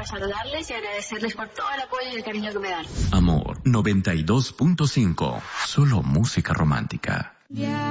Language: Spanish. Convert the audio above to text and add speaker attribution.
Speaker 1: saludarles y agradecerles por todo el apoyo y el cariño que me dan.
Speaker 2: Amor 92.5, solo música romántica.